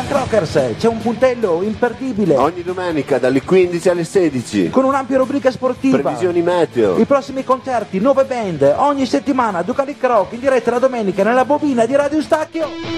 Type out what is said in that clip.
Rockers, c'è un puntello imperdibile. Ogni domenica dalle 15 alle 16. Con un'ampia rubrica sportiva. Previsioni meteo. I prossimi concerti, nuove band, ogni settimana Ducalic Rock in diretta la domenica nella bobina di Radio Stacchio.